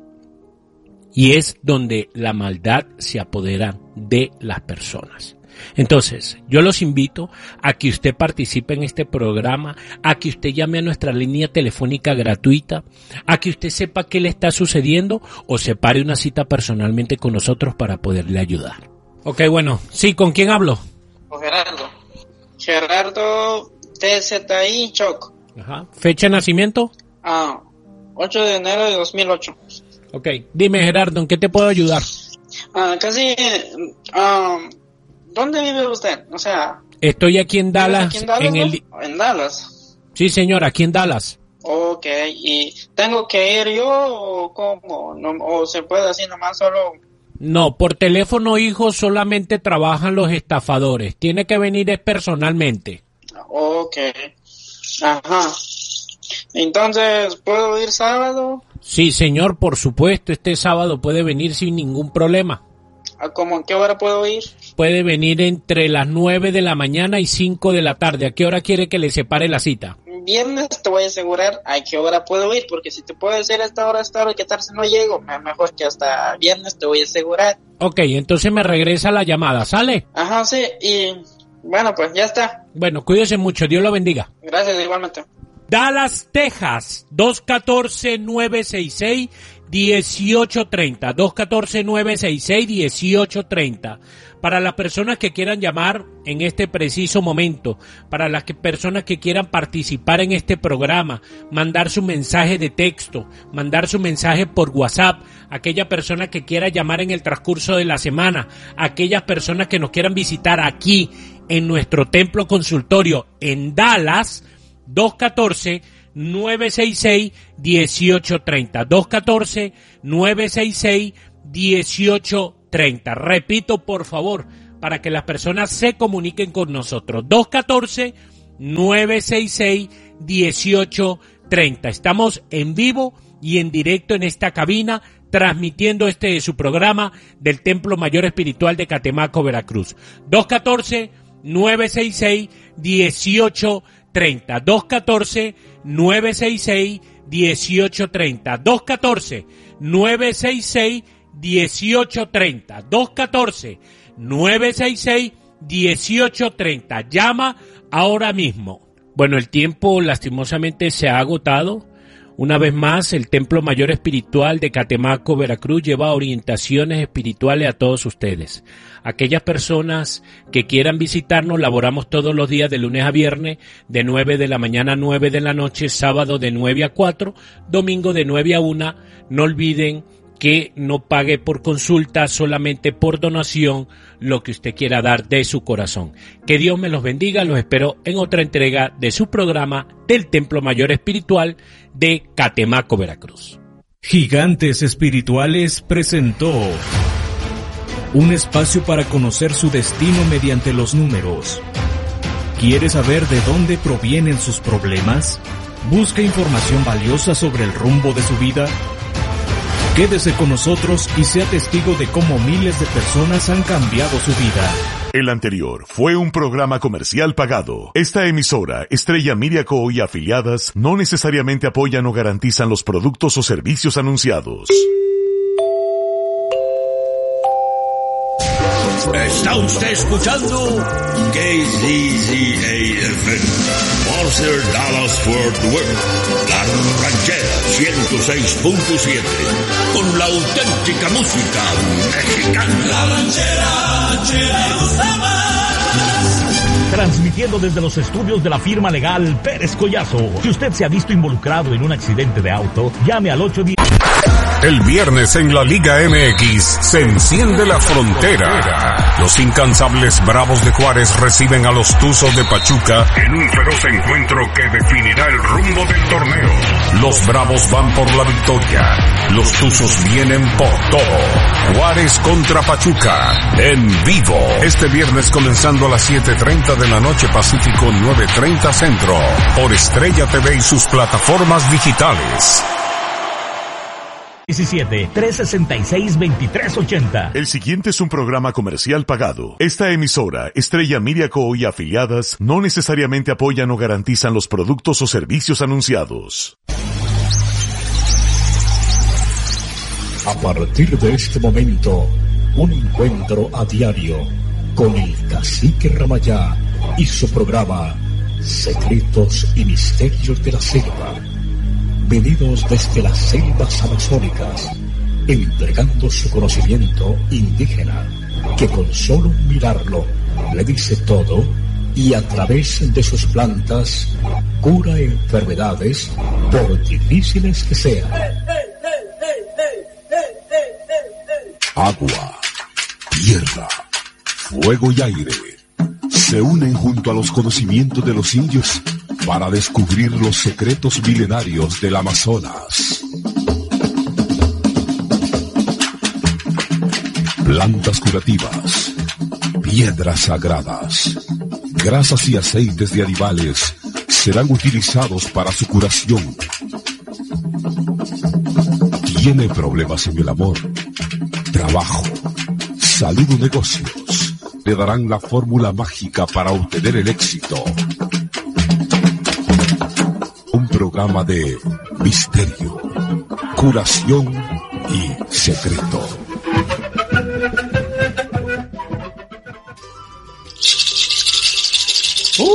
y es donde la maldad se apodera de las personas. Entonces, yo los invito a que usted participe en este programa, a que usted llame a nuestra línea telefónica gratuita, a que usted sepa qué le está sucediendo o separe una cita personalmente con nosotros para poderle ayudar. Ok, bueno, sí, ¿con quién hablo? Con Gerardo. Gerardo T Z I Choc. Ajá. ¿Fecha de nacimiento? Ah, ocho de enero de dos mil ocho. Ok, dime Gerardo, ¿en qué te puedo ayudar? Ah, casi, ah, ¿dónde vive usted? O sea... Estoy aquí en Dallas. ¿Aquí en Dallas, en, no? el... ¿En Dallas? Sí, señor, aquí en Dallas. Ok, ¿y tengo que ir yo o cómo? No, ¿o se puede así nomás solo...? No, por teléfono, hijo, solamente trabajan los estafadores. Tiene que venir es personalmente. Ok, ajá. Entonces, ¿puedo ir sábado? Sí, señor, por supuesto, este sábado puede venir sin ningún problema. ¿A cómo a qué hora puedo ir? Puede venir entre las nueve de la mañana y cinco de la tarde. ¿A qué hora quiere que le separe la cita? Viernes te voy a asegurar a qué hora puedo ir, porque si te puedo decir a esta hora, a esta hora, que tal si no llego, mejor que hasta viernes te voy a asegurar. Ok, entonces me regresa la llamada, ¿sale? Ajá, sí, y bueno, pues ya está. Bueno, cuídese mucho, Dios lo bendiga. Gracias, igualmente. Dallas, Texas, dos uno cuatro, nueve seis seis, uno ocho tres cero, dos uno cuatro, nueve seis seis, uno ocho tres cero. Para las personas que quieran llamar en este preciso momento, para las que, personas que quieran participar en este programa, mandar su mensaje de texto, mandar su mensaje por WhatsApp, aquella persona que quiera llamar en el transcurso de la semana, aquellas personas que nos quieran visitar aquí en nuestro templo consultorio en Dallas, dos uno cuatro, nueve seis seis, uno ocho tres cero, dos uno cuatro, nueve seis seis, uno ocho tres cero. Repito, por favor, para que las personas se comuniquen con nosotros. dos uno cuatro, nueve seis seis, uno ocho tres cero. Estamos en vivo y en directo en esta cabina, transmitiendo este de su programa del Templo Mayor Espiritual de Catemaco, Veracruz. dos uno cuatro, nueve seis seis, uno ocho tres cero. dos uno cuatro, nueve seis seis, uno ocho tres cero. dos uno cuatro, nueve seis seis, uno ocho tres cero. dos uno cuatro, nueve seis seis, uno ocho tres cero. Llama ahora mismo. Bueno, el tiempo lastimosamente se ha agotado. Una vez más, el Templo Mayor Espiritual de Catemaco, Veracruz, lleva orientaciones espirituales a todos ustedes. Aquellas personas que quieran visitarnos, laboramos todos los días de lunes a viernes, de nueve de la mañana a nueve de la noche, sábado de nueve a cuatro, domingo de nueve a una. No olviden que no pague por consulta, solamente por donación, lo que usted quiera dar de su corazón. Que Dios me los bendiga, los espero en otra entrega de su programa del Templo Mayor Espiritual de Catemaco, Veracruz. Gigantes Espirituales presentó un espacio para conocer su destino mediante los números. ¿Quiere saber de dónde provienen sus problemas? ¿Busca información valiosa sobre el rumbo de su vida? Quédese con nosotros y sea testigo de cómo miles de personas han cambiado su vida. El anterior fue un programa comercial pagado. Esta emisora, Estrella Media Co. y afiliadas, no necesariamente apoyan o garantizan los productos o servicios anunciados. Está usted escuchando K Z Z A F M, Monster Dallas Fort Worth, La Ranchera ciento seis punto siete, con la auténtica música mexicana. La Ranchera, Chera me gusta más. Transmitiendo desde los estudios de la firma legal Pérez Collazo. Si usted se ha visto involucrado en un accidente de auto, llame al ocho diez. El viernes en la Liga M X se enciende la frontera. Los incansables Bravos de Juárez reciben a los Tuzos de Pachuca en un feroz encuentro que definirá el rumbo del torneo. Los Bravos van por la victoria. Los Tuzos vienen por todo. Juárez contra Pachuca en vivo. Este viernes comenzando a las siete treinta de la noche Pacífico, nueve treinta Centro. Por Estrella T V y sus plataformas digitales. diecisiete, trescientos sesenta y seis, veintitrés ochenta. El siguiente es un programa comercial pagado. Esta emisora, Estrella Media Co. y afiliadas, no necesariamente apoyan o garantizan los productos o servicios anunciados. A partir de este momento, un encuentro a diario con el Cacique Ramayá y su programa Secretos y Misterios de la Selva. Venidos desde las selvas amazónicas, entregando su conocimiento indígena, que con solo mirarlo le dice todo y a través de sus plantas cura enfermedades por difíciles que sean. Agua, tierra, fuego y aire se unen junto a los conocimientos de los indios para descubrir los secretos milenarios del Amazonas. Plantas curativas, piedras sagradas, grasas y aceites de animales serán utilizados para su curación. ¿Tiene problemas en el amor, trabajo, salud o negocios? Le darán la fórmula mágica para obtener el éxito. Un programa de misterio, curación y secreto. ¡Uh!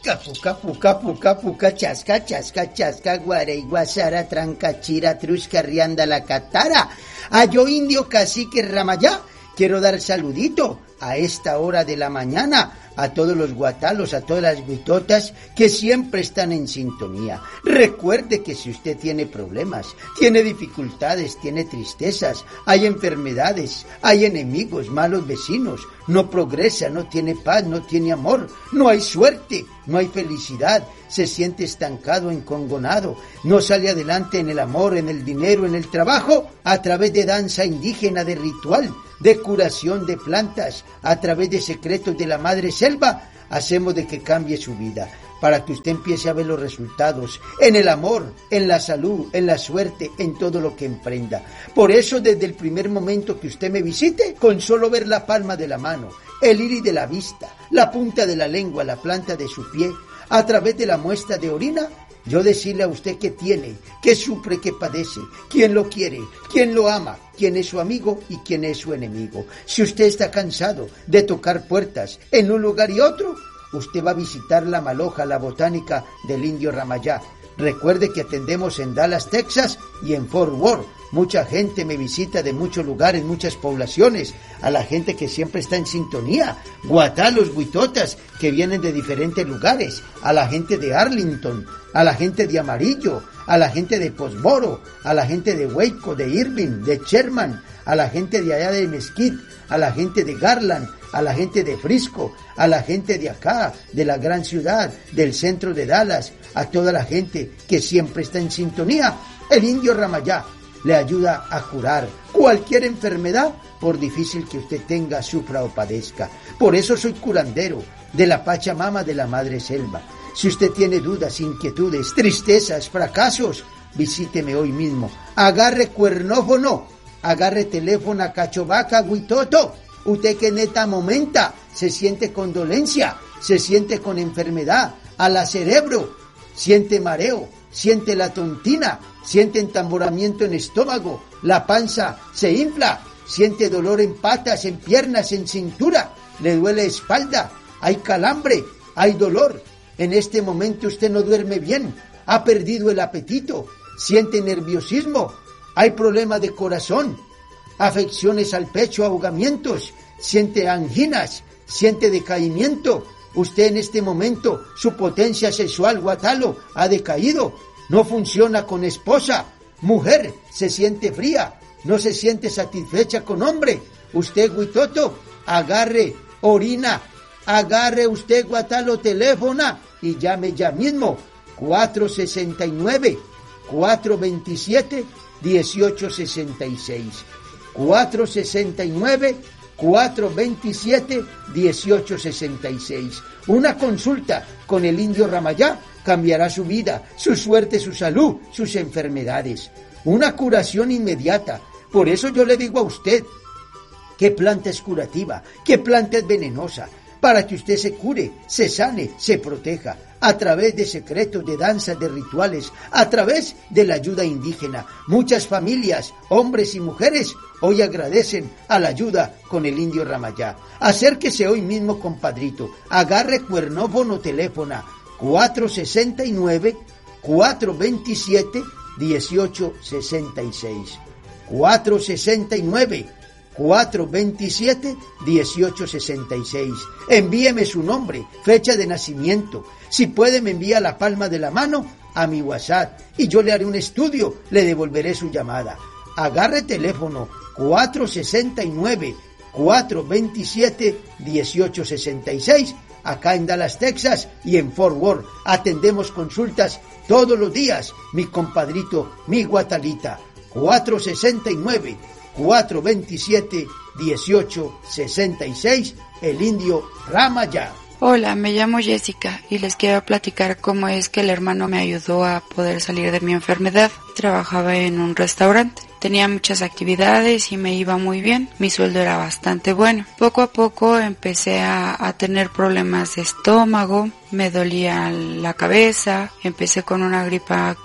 Capu, capu, capu, capu, cachasca, chasca, chasca, guare, guasara, tranca, chira, trusca, rianda, la catara. A yo indio cacique Ramayá, quiero dar saludito a esta hora de la mañana a todos los guatalos, a todas las guitotas que siempre están en sintonía. Recuerde que si usted tiene problemas, tiene dificultades, tiene tristezas, hay enfermedades, hay enemigos, malos vecinos, no progresa, no tiene paz, no tiene amor, no hay suerte, no hay felicidad, se siente estancado, encongonado, no sale adelante en el amor, en el dinero, en el trabajo, a través de danza indígena, de ritual, de curación de plantas, a través de secretos de la madre selva, hacemos de que cambie su vida, para que usted empiece a ver los resultados en el amor, en la salud, en la suerte, en todo lo que emprenda. Por eso, desde el primer momento que usted me visite, con solo ver la palma de la mano, el iris de la vista, la punta de la lengua, la planta de su pie, a través de la muestra de orina, yo decirle a usted qué tiene, qué sufre, qué padece, quién lo quiere, quién lo ama, quién es su amigo y quién es su enemigo. Si usted está cansado de tocar puertas en un lugar y otro, usted va a visitar la maloja, la botánica del indio Ramayá. Recuerde que atendemos en Dallas, Texas y en Fort Worth. Mucha gente me visita de muchos lugares, muchas poblaciones. A la gente que siempre está en sintonía. Guatalos, guitotas, que vienen de diferentes lugares. A la gente de Arlington, a la gente de Amarillo, a la gente de Posboro, a la gente de Waco, de Irving, de Sherman, a la gente de allá de Mesquite, a la gente de Garland, a la gente de Frisco, a la gente de acá, de la gran ciudad, del centro de Dallas, a toda la gente que siempre está en sintonía. El indio Ramayá le ayuda a curar cualquier enfermedad, por difícil que usted tenga, sufra o padezca. Por eso soy curandero de la Pachamama de la Madre Selva. Si usted tiene dudas, inquietudes, tristezas, fracasos, visíteme hoy mismo. Agarre cuernófono, agarre teléfono, cachovaca, guitoto. Usted que en esta momenta se siente con dolencia, se siente con enfermedad, a la cerebro, siente mareo, siente la tontina, siente entamboramiento en estómago, la panza se infla, siente dolor en patas, en piernas, en cintura, le duele espalda, hay calambre, hay dolor. En este momento usted no duerme bien, ha perdido el apetito, siente nerviosismo, hay problemas de corazón, afecciones al pecho, ahogamientos, siente anginas, siente decaimiento. Usted en este momento, su potencia sexual, guatalo, ha decaído, no funciona con esposa, mujer, se siente fría, no se siente satisfecha con hombre. Usted, guitoto, agarre orina, agarre usted, guatalo, teléfono y llame ya mismo, cuatro sesenta y nueve, cuatro veintisiete, dieciocho sesenta y seis, cuatro sesenta y nueve, cuatro veintisiete, dieciocho sesenta y seis. Una consulta con el indio Ramayá cambiará su vida, su suerte, su salud, sus enfermedades. Una curación inmediata. Por eso yo le digo a usted, ¿qué planta es curativa? ¿Qué planta es venenosa? Para que usted se cure, se sane, se proteja, a través de secretos, de danzas, de rituales, a través de la ayuda indígena. Muchas familias, hombres y mujeres, hoy agradecen a la ayuda con el indio Ramayá. Acérquese hoy mismo, compadrito, agarre cuernófono, teléfono, cuatro sesenta y nueve, cuatro veintisiete, dieciocho sesenta y seis, cuatro sesenta y nueve, cuatro veintisiete, dieciocho sesenta y seis. Envíeme su nombre, fecha de nacimiento. Si puede, me envía la palma de la mano a mi WhatsApp y yo le haré un estudio, le devolveré su llamada. Agarre teléfono cuatro sesenta y nueve, cuatro veintisiete, dieciocho sesenta y seis, acá en Dallas, Texas y en Fort Worth. Atendemos consultas todos los días, mi compadrito, mi guatalita. cuatro sesenta y nueve, cuatro veintisiete, dieciocho sesenta y seis, el indio Ramayá. Hola, me llamo Jessica y les quiero platicar cómo es que el hermano me ayudó a poder salir de mi enfermedad. Trabajaba en un restaurante, tenía muchas actividades y me iba muy bien, mi sueldo era bastante bueno. Poco a poco empecé a, a tener problemas de estómago, me dolía la cabeza, empecé con una gripa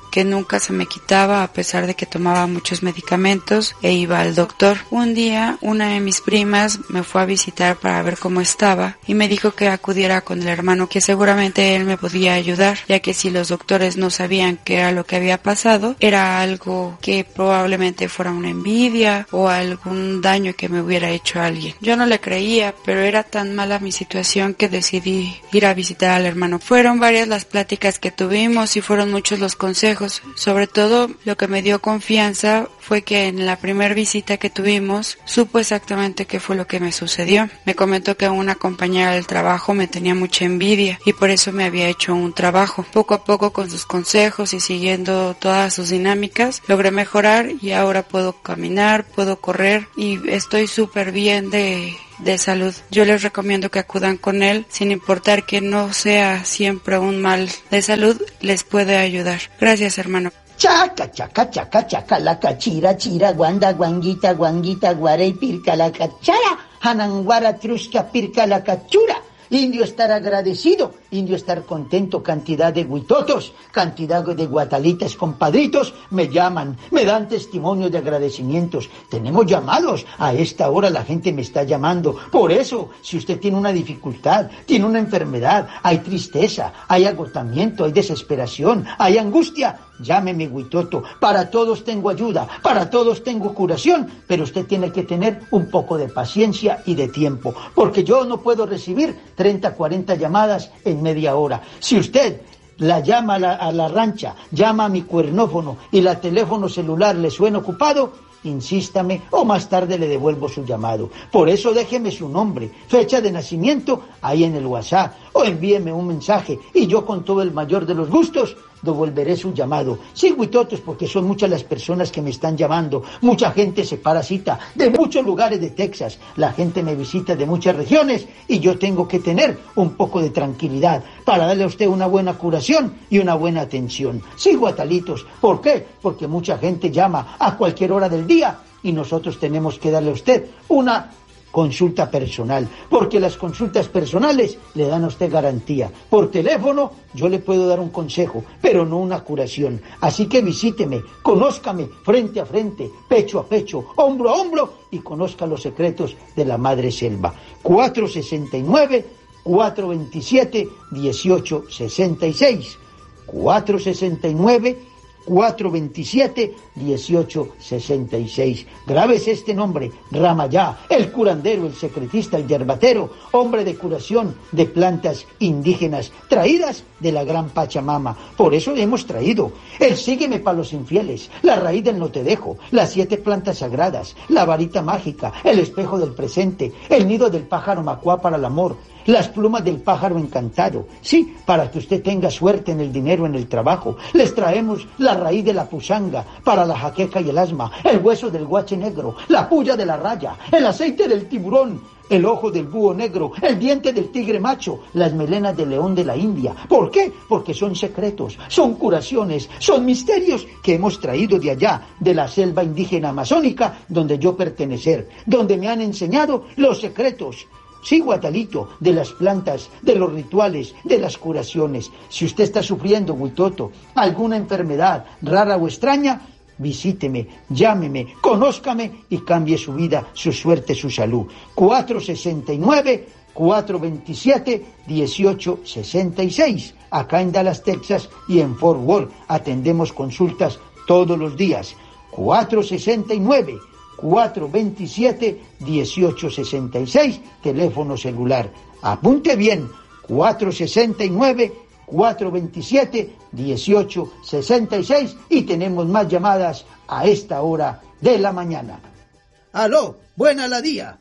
que nunca se me quitaba a pesar de que tomaba muchos medicamentos e iba al doctor. Un día una de mis primas me fue a visitar para ver cómo estaba y me dijo que acudiera con el hermano, que seguramente él me podía ayudar, ya que si los doctores no sabían qué era lo que había pasado, era algo que probablemente fuera una envidia o algún daño que me hubiera hecho a alguien. Yo no le creía, pero era tan mala mi situación que decidí ir a visitar al hermano. Fueron varias las pláticas que tuvimos y fueron muchos los consejos. Sobre todo, lo que me dio confianza fue que en la primera visita que tuvimos, supo exactamente qué fue lo que me sucedió. Me comentó que una compañera del trabajo me tenía mucha envidia y por eso me había hecho un trabajo. Poco a poco, con sus consejos y siguiendo todas sus dinámicas, logré mejorar y ahora puedo caminar, puedo correr y estoy súper bien de... de salud. Yo les recomiendo que acudan con él, sin importar que no sea siempre un mal de salud, les puede ayudar. Gracias, hermano. Chaca, chaca, chaca, chaca, la cachira, chira, guanda, guanguita, guanguita, guarey, pirca, la cachara, hananguara, trusca, pirca, la cachura. Indio estar agradecido, indio estar contento, cantidad de guitotos, cantidad de guatalitas, compadritos, me llaman, me dan testimonio de agradecimientos. Tenemos llamados, a esta hora la gente me está llamando. Por eso, si usted tiene una dificultad, tiene una enfermedad, hay tristeza, hay agotamiento, hay desesperación, hay angustia, llámeme, guitoto. Para todos tengo ayuda, para todos tengo curación, pero usted tiene que tener un poco de paciencia y de tiempo, porque yo no puedo recibir treinta, cuarenta llamadas en media hora. Si usted la llama a la, a la rancha, llama a mi cuernófono y la teléfono celular le suena ocupado, insístame o más tarde le devuelvo su llamado. Por eso déjeme su nombre, fecha de nacimiento ahí en el WhatsApp o envíeme un mensaje y yo con todo el mayor de los gustos devolveré su llamado. Sí, guitotos, porque son muchas las personas que me están llamando. Mucha gente se para cita de muchos lugares de Texas. La gente me visita de muchas regiones y yo tengo que tener un poco de tranquilidad para darle a usted una buena curación y una buena atención. Sí, guatalitos. ¿Por qué? Porque mucha gente llama a cualquier hora del día y nosotros tenemos que darle a usted una consulta personal, porque las consultas personales le dan a usted garantía. Por teléfono yo le puedo dar un consejo, pero no una curación. Así que visíteme, conózcame frente a frente, pecho a pecho, hombro a hombro y conozca los secretos de la madre selva. cuatro sesenta y nueve, cuatro veintisiete, dieciocho sesenta y seis. cuatro sesenta y nueve, cuatro veintisiete, dieciocho sesenta y seis. Grábese este nombre, Ramayá, el curandero, el secretista, el yerbatero, hombre de curación de plantas indígenas traídas de la gran Pachamama. Por eso le hemos traído el sígueme para los infieles, la raíz del no te dejo, las siete plantas sagradas, la varita mágica, el espejo del presente, el nido del pájaro macuá para el amor, las plumas del pájaro encantado, sí, para que usted tenga suerte en el dinero, en el trabajo. Les traemos la raíz de la pusanga para la jaqueca y el asma, el hueso del guache negro, la puya de la raya, el aceite del tiburón, el ojo del búho negro, el diente del tigre macho, las melenas del león de la India. ¿Por qué? Porque son secretos, son curaciones, son misterios que hemos traído de allá, de la selva indígena amazónica, donde yo pertenecer, donde me han enseñado los secretos. Sí, guatalito, de las plantas, de los rituales, de las curaciones. Si usted está sufriendo, guitoto, alguna enfermedad rara o extraña, visíteme, llámeme, conózcame y cambie su vida, su suerte, su salud. cuatro sesenta y nueve, cuatro veintisiete, dieciocho sesenta y seis. Acá en Dallas, Texas y en Fort Worth atendemos consultas todos los días. cuatro sesenta y nueve, cuatro veintisiete, dieciocho sesenta y seis, teléfono celular. Apunte bien, cuatro sesenta y nueve, cuatro veintisiete, dieciocho sesenta y seis y tenemos más llamadas a esta hora de la mañana. Aló, buena la día.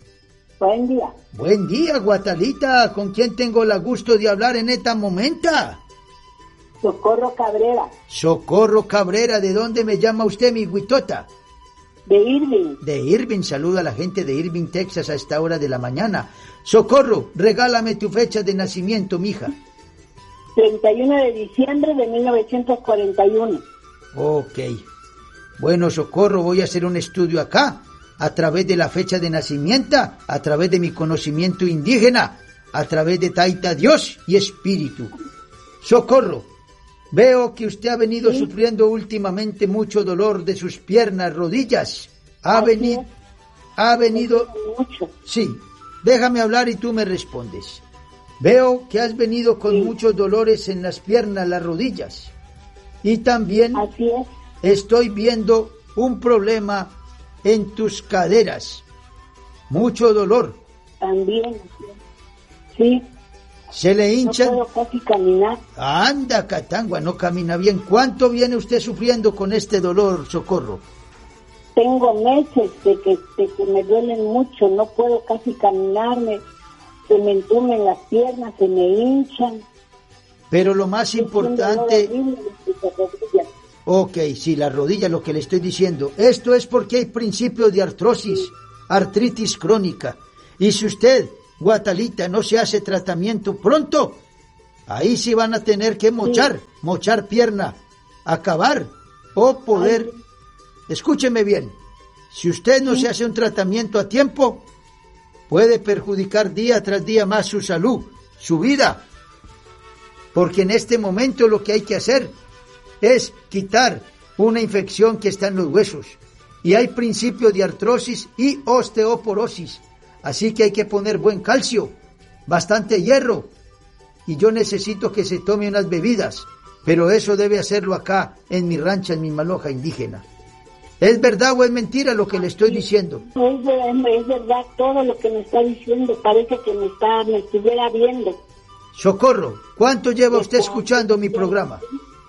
Buen día. Buen día, guatalita. ¿Con quién tengo el gusto de hablar en esta momenta? Socorro Cabrera. Socorro Cabrera, ¿de dónde me llama usted, mi guitota? De Irving. De Irving, saluda a la gente de Irving, Texas a esta hora de la mañana. Socorro, regálame tu fecha de nacimiento, mija. treinta y uno de diciembre de mil novecientos cuarenta y uno. Ok. Bueno, Socorro, voy a hacer un estudio acá, a través de la fecha de nacimiento, a través de mi conocimiento indígena, a través de Taita Dios y Espíritu. Socorro, Veo que usted ha venido ¿Sí? sufriendo últimamente mucho dolor de sus piernas, rodillas. Ha venido... Ha venido... Mucho. Sí, déjame hablar y tú me respondes. Veo que has venido con sí. muchos dolores en las piernas, las rodillas. Y también Así es. estoy viendo un problema en tus caderas. Mucho dolor. También. Sí. Se le hinchan. No puedo casi caminar. Anda, Catangua, no camina bien. ¿Cuánto viene usted sufriendo con este dolor, Socorro? Tengo meses de que, de que me duelen mucho. No puedo casi caminarme. Se me entumen las piernas, se me hinchan. Pero lo más importante... Ok, sí, la rodilla, lo que le estoy diciendo. Esto es porque hay principio de artrosis, artritis crónica. Y si usted, Guatalita, no se hace tratamiento pronto, ahí sí van a tener que mochar, sí. mochar pierna, acabar, o poder... Ay. Escúcheme bien, si usted no sí. se hace un tratamiento a tiempo, puede perjudicar día tras día más su salud, su vida. Porque en este momento lo que hay que hacer es quitar una infección que está en los huesos. Y hay principio de artrosis y osteoporosis. Así que hay que poner buen calcio, bastante hierro. Y yo necesito que se tome unas bebidas. Pero eso debe hacerlo acá, en mi rancha, en mi maloja indígena. ¿Es verdad o es mentira lo que le estoy diciendo? Es, es verdad todo lo que me está diciendo. Parece que me, está, me estuviera viendo. Socorro, ¿cuánto lleva usted escuchando mi programa?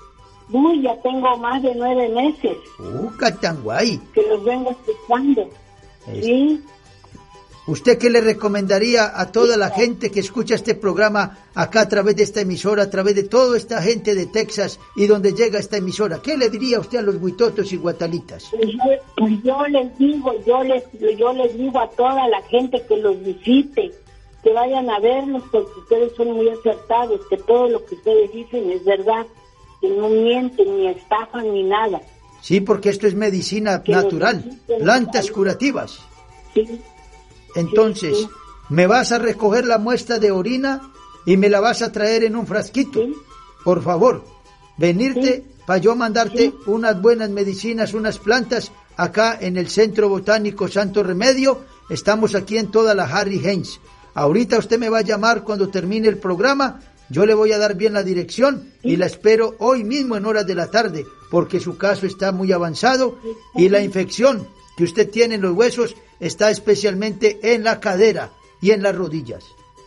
Uy, ya tengo más de nueve meses. Uh, Catanguay. Que los vengo escuchando. Es... Sí. ¿Usted qué le recomendaría a toda la gente que escucha este programa acá a través de esta emisora, a través de toda esta gente de Texas y donde llega esta emisora? ¿Qué le diría usted a los huitotos y guatalitas? Pues yo, pues yo les digo, yo les, yo les digo a toda la gente que los visite, que vayan a vernos, porque ustedes son muy acertados, que todo lo que ustedes dicen es verdad, que no mienten, ni estafan, ni nada. Sí, porque esto es medicina que natural, plantas curativas. Sí. Entonces, sí, sí. me vas a recoger la muestra de orina y me la vas a traer en un frasquito. Sí. Por favor, venirte sí. para yo mandarte sí. unas buenas medicinas, unas plantas acá en el Centro Botánico Santo Remedio. Estamos aquí en toda la Harry Heinz. Ahorita usted me va a llamar cuando termine el programa. Yo le voy a dar bien la dirección sí. y la espero hoy mismo en horas de la tarde, porque su caso está muy avanzado sí. y la infección que usted tiene en los huesos está especialmente en la cadera y en las rodillas.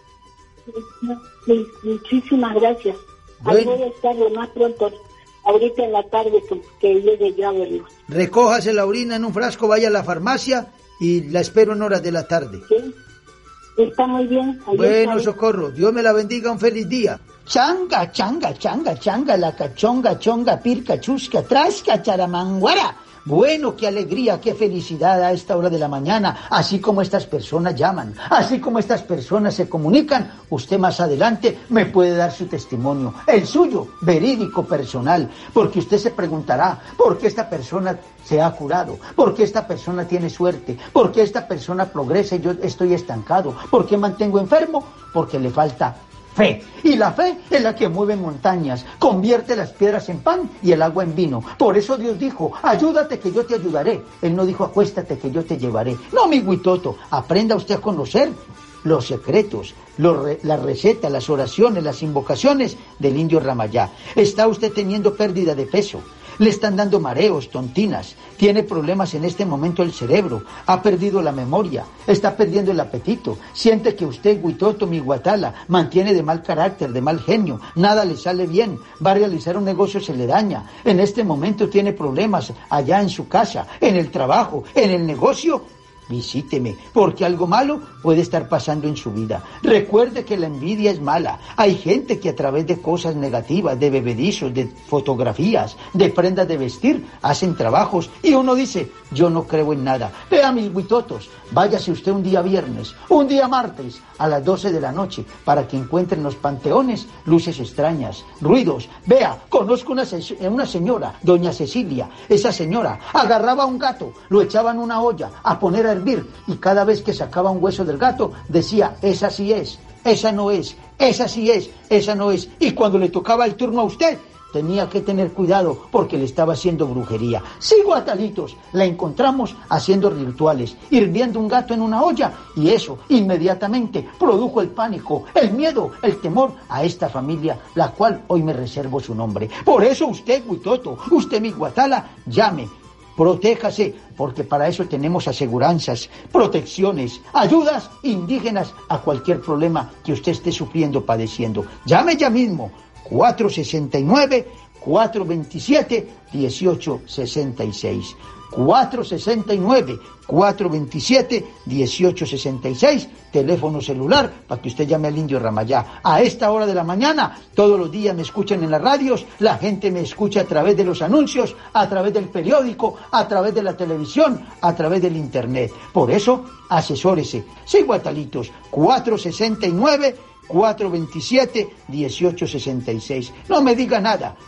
Sí, muchísimas gracias. Bueno. Ahí voy a estar lo más pronto, ahorita en la tarde, que llegue yo a verlo. Recójase la orina en un frasco, vaya a la farmacia y la espero en horas de la tarde. Sí, está muy bien. Ahí bueno, está. Socorro, Dios me la bendiga, un feliz día. Changa, changa, changa, changa, la cachonga, chonga, pirca, chusca, trasca, charamanguara. Bueno, qué alegría, qué felicidad a esta hora de la mañana, así como estas personas llaman, así como estas personas se comunican, usted más adelante me puede dar su testimonio, el suyo, verídico, personal, porque usted se preguntará, ¿por qué esta persona se ha curado? ¿Por qué esta persona tiene suerte? ¿Por qué esta persona progresa y yo estoy estancado? ¿Por qué mantengo enfermo? Porque le falta fe. Y la fe es la que mueve montañas, convierte las piedras en pan y el agua en vino. Por eso Dios dijo, ayúdate que yo te ayudaré. Él no dijo, acuéstate que yo te llevaré. No, mi huitoto, aprenda usted a conocer los secretos, los re, la receta, las oraciones, las invocaciones del indio Ramayá. Está usted teniendo pérdida de peso. Le están dando mareos, tontinas, tiene problemas en este momento el cerebro, ha perdido la memoria, está perdiendo el apetito, siente que usted, Huitoto, mi Guatala, mantiene de mal carácter, de mal genio, nada le sale bien, va a realizar un negocio, se le daña, en este momento tiene problemas allá en su casa, en el trabajo, en el negocio. Visíteme, porque algo malo puede estar pasando en su vida. Recuerde que la envidia es mala. Hay gente que a través de cosas negativas, de bebedizos, de fotografías, de prendas de vestir, hacen trabajos y uno dice, yo no creo en nada. Vea, mis huitotos, váyase usted un día viernes, un día martes, a las doce de la noche, para que encuentre en los panteones luces extrañas, ruidos. Vea, conozco una, una señora, doña Cecilia. Esa señora agarraba a un gato, lo echaba en una olla a poner a hervir, y cada vez que sacaba un hueso del gato decía, esa sí es, esa no es, esa sí es, esa no es, y cuando le tocaba el turno a usted, tenía que tener cuidado porque le estaba haciendo brujería. Sí, Guatalitos, la encontramos haciendo rituales, hirviendo un gato en una olla, y eso inmediatamente produjo el pánico, el miedo, el temor a esta familia, la cual hoy me reservo su nombre. Por eso usted, Huitoto, usted mi Guatala, llame, protéjase, porque para eso tenemos aseguranzas, protecciones, ayudas indígenas a cualquier problema que usted esté sufriendo, padeciendo. Llame ya mismo, cuatro sesenta y nueve, cuatro veintisiete, dieciocho sesenta y seis. cuatro sesenta y nueve, cuatro veintisiete, dieciocho sesenta y seis, teléfono celular para que usted llame al Indio Ramayá. A esta hora de la mañana, todos los días me escuchan en las radios, la gente me escucha a través de los anuncios, a través del periódico, a través de la televisión, a través del internet. Por eso, asesórese. Sí, Guatalitos, cuatro sesenta y nueve, cuatro veintisiete, dieciocho sesenta y seis. No me diga nada,